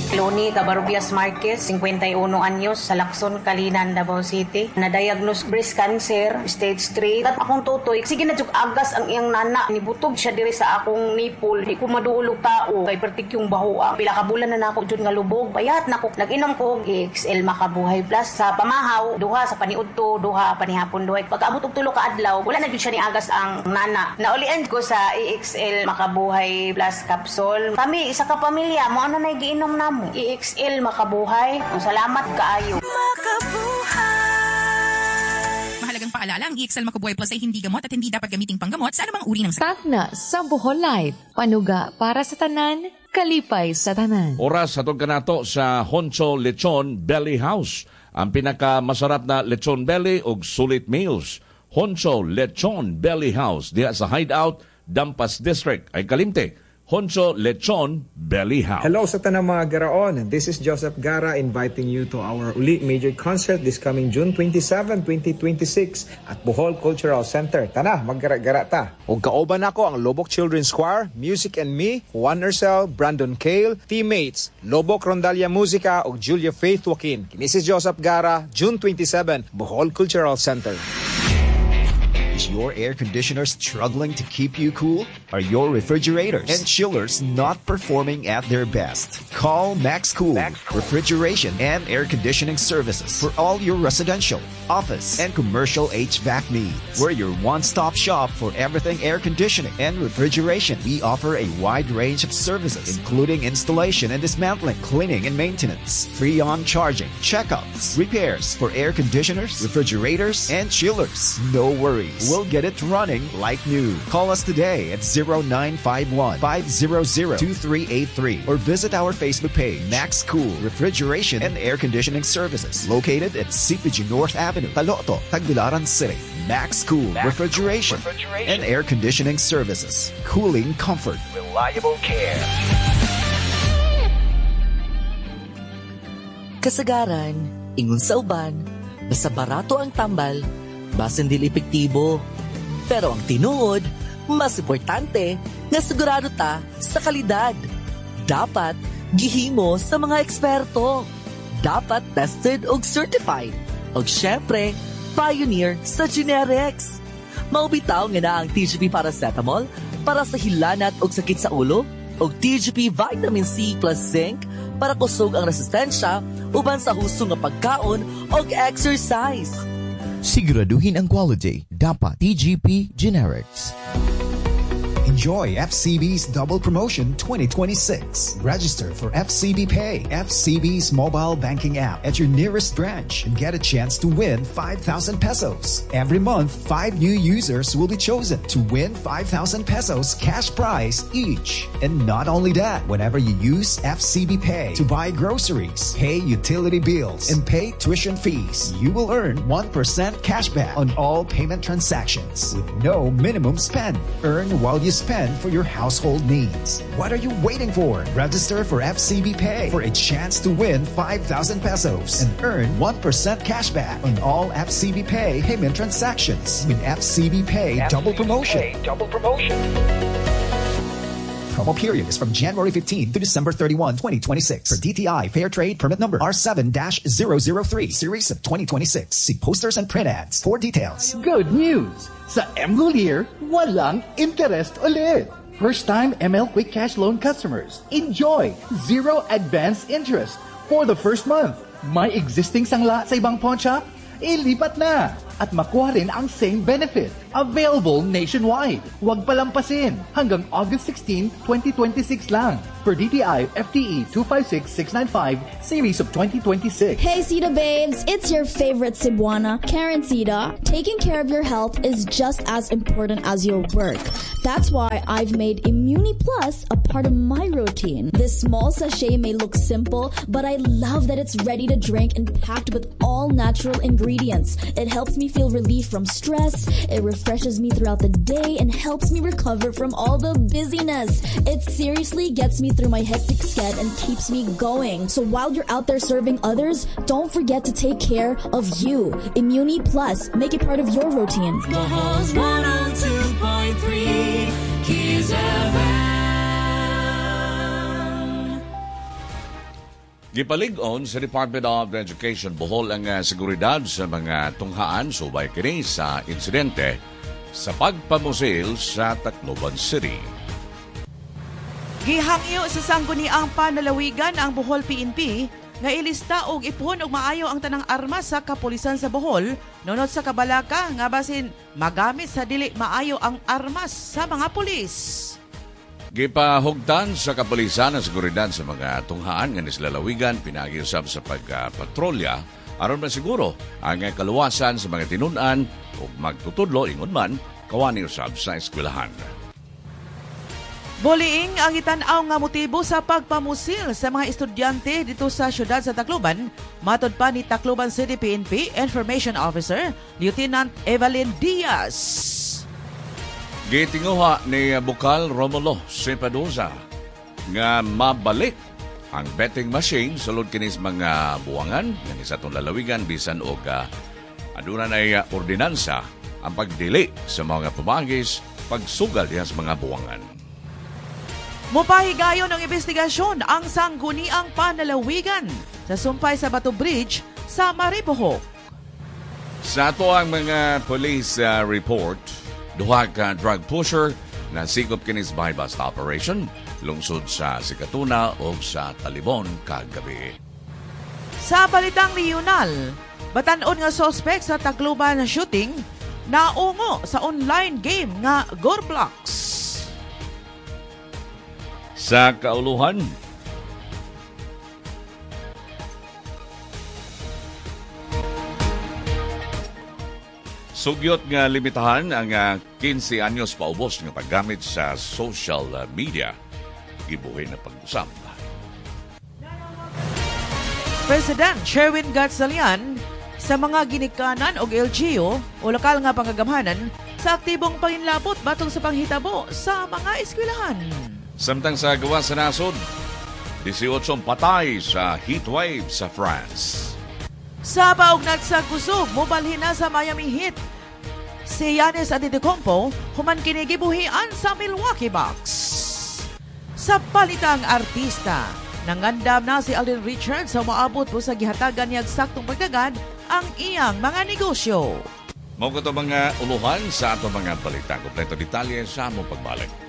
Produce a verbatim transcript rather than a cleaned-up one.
Loni Cabarbias Marquez, fifty-one anyos, sa Lacson, Kalinan, Davao City. Na-diagnose breast cancer, stage three. Kat akong tutoy, sige na jug agas ang iyang nana. Nibutog siya diri sa akong nipple. Di ko maduulog tao. Kay pertik yung bahoa. Pila ka bulan na nako jud nga lubog. Bayat nako. Nag-inom ko og E X L Makabuhay Plus sa pamahaw, duha sa paniudto, duha panihapon duhay. Pag-abot og tulo ka adlaw, wala na jud siya ni agas ang nana. Naulian ko sa E X L Makabuhay Plus capsule. Kami isa ka pamilya mo ano na giinom namo. E X L Makabuhay. Salamat kaayo. Makabuhay. Mahalagang paalala, ang E X L Makabuhay Plus ay hindi gamot at hindi dapat gamiting panggamot sa anumang uri ng sakit. Tagna sa Bohol Life. Panuga para sa tanan, kalipay sa tanan. Oras atong kanato sa Honcho Lechon Belly House. Ang pinakamasarap na lechon belly ug sulit meals. Honcho Lechon Belly House diha sa Hideout, Dampas District ay Kalimte. Honcho Lechon Belly House. Hello sa tanang mga garaon. This is Joseph Gara inviting you to our Uli Major Concert this coming June twenty-seventh, twenty twenty-six at Bohol Cultural Center. Tana, maggara-gara ta. Ug kaoban nako ang Lobok Children's Choir, Music and Me, Juan Urcel, Brandon Cale, teammates, Lobok Rondalia Musica ug Julia Faith Joaquin. Kini si Joseph Gara, June twenty-seventh, Bohol Cultural Center. Is your air conditioner struggling to keep you cool? Are your refrigerators and chillers not performing at their best? Call Max Cool Max Cool. Refrigeration and Air Conditioning Services for all your residential, office, and commercial H V A C needs. We're your one-stop shop for everything air conditioning and refrigeration. We offer a wide range of services, including installation and dismantling, cleaning and maintenance, free on charging, checkups, repairs for air conditioners, refrigerators, and chillers. No worries. We'll get it running like new. Call us today at zero nine five one, five zero zero, two three eight three or visit our Facebook page, Max Cool Refrigeration and Air Conditioning Services, located at C P G North Avenue, Taloto, Tagbilaran City. Max Cool Max Refrigeration, Cool Refrigeration and Air Conditioning Services. Cooling comfort. Reliable care. Kasagaran, ingon sa uban, basta barato ang tambal, basin dili epektibo. Pero ang tinuod, mas importante nga sigurado ta sa kalidad. Dapat gihimo sa mga eksperto. Dapat tested ug certified. Ug syempre, pioneer sa generics. Maubitaw nga na ang T G P Paracetamol para sa hilanat ug sakit sa ulo, ug T G P Vitamin C plus Zinc para kusog ang resistensya uban sa husto nga pagkaon ug exercise. Siguraduhin ang quality. Dapat T G P Generics. Enjoy F C B's Double Promotion twenty twenty-six. Register for F C B Pay, F C B's mobile banking app at your nearest branch and get a chance to win five thousand pesos. Every month, five new users will be chosen to win five thousand pesos cash prize each. And not only that, whenever you use F C B Pay to buy groceries, pay utility bills, and pay tuition fees, you will earn one percent cashback on all payment transactions with no minimum spend. Earn while you spend for your household needs. What are you waiting for? Register for F C B Pay for a chance to win five thousand pesos and earn one percent cashback on all F C B Pay payment transactions with F C B Pay F C B Double Promotion. Pay Double Promotion. Promo period is from January fifteenth to December thirty-first, twenty twenty-six. For D T I Fair Trade Permit Number R seven dash zero zero three, Series of twenty twenty-six. See posters and print ads for details. Good news! Sa M. Golier, walang interest ulit. First-time M L Quick Cash Loan customers, enjoy zero advance interest for the first month. May existing sangla sa ibang pawn shop? Ilipat na! At makuha rin ang same benefit. Available nationwide. Huwag palampasin. Hanggang August sixteenth, twenty twenty-six lang. Per D T I F T E two five six six nine five, Series of twenty twenty-six. Hey Sita babes, it's your favorite Cebuana, Karen Sita. Taking care of your health is just as important as your work. That's why I've made Immuni Plus a part of my routine. This small sachet may look simple, but I love that it's ready to drink and packed with all natural ingredients. It helps me feel relief from stress, it refreshes me throughout the day, and helps me recover from all the busyness. It seriously gets me through my hectic schedule and keeps me going. So while you're out there serving others, don't forget to take care of you. Immuni Plus, make it part of your routine. Bohos one oh two point three Kiss F M. Gipalig-on sa Department of Education Bohol ang uh, seguridad sa mga tunghaan subay kini sa insidente sa pagpamusil sa Tacloban City. Gihangyo sa sangguniang panalawigan ang Bohol P N P nga ilista og ipon og maayo ang tanang armas sa kapulisan sa Bohol nunod sa kabalaka nga basin magamit sa dili maayo ang armas sa mga pulis. Gipahugtan sa kapulisan ang seguridad sa mga tunghaan nga nislalawigan pinagiusab sa pagpatrolya aron masiguro ang kaluwasan sa mga tinun-an ug magtutudlo ingon man kawani usab sa eskwelahan. Buliing ang itan-aw nga motibo sa pagpamusil sa mga estudyante dito sa syudad sa Tacloban, matod pa ni Tacloban City P N P Information Officer Lieutenant Evelyn Diaz. Gitinguha ni Bukal Romulo Sepadoza nga mabalik ang betting machine sulod kinis mga buwangan ng isa tong lalawigan bisan og uh, aduna na ordinansa ang pagdili sa mga pumagis pagsugal diha sa mga buwangan. Mupahigayon ng investigasyon ang sangguniang panalawigan sa sumpay sa Bato Bridge sa Maribohok. Sa ato ang mga police uh, report, duha ka drug pusher na sikop kinis by bust operation lungsod sa Sikatuna o sa Talibon kagabi. Sa balitang regional, batan-on nga suspect sa Tacloban shooting naungo sa online game nga Gorblox. Sa kauluhan, sugyot nga limitahan ang uh, fifteen anyos paubos nga paggamit sa social uh, media. Gibuhay na pag-usap. President Sherwin Gatchalian sa mga ginikanan og L G U o lokal nga pangagamahanan sa aktibong panginlabot batong sa panghitabo sa mga eskwelahan. Samtang sa gawa sa nasod, eighteen patay sa heatwave sa France. Sa paugnat sa kusog, mobalhin na sa Miami Heat si Giannis Antetokounmpo human kini gibuhian sa Milwaukee Bucks. Sa balitang artista, nangandam na si Alden Richards sa maabot po sa gihatagan niyag saktong pagdagad ang iyang mga negosyo. Mao ko to mga uluhan sa ato mga balita. Kompleto detalye sa among pagbalik.